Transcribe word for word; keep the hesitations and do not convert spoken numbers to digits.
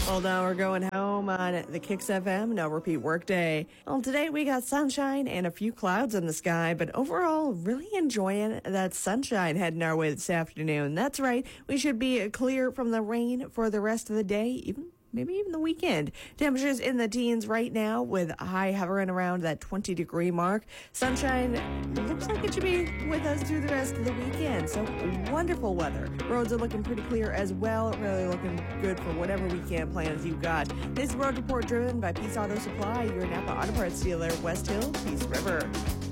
Well, now we're going home on the Kicks F M No Repeat Workday. Well, today we got sunshine and a few clouds in the sky, but overall, really enjoying that sunshine heading our way this afternoon. That's right, we should be clear from the rain for the rest of the day, even maybe even the weekend. Temperatures in the teens right now with a high hovering around that twenty degree mark. Sunshine looks like it should be with us through the rest of the weekend. So wonderful weather. Roads are looking pretty clear as well. Really looking good for whatever weekend plans you've got. This road report driven by Peace Auto Supply, your Napa Auto Parts dealer, West Hill, Peace River.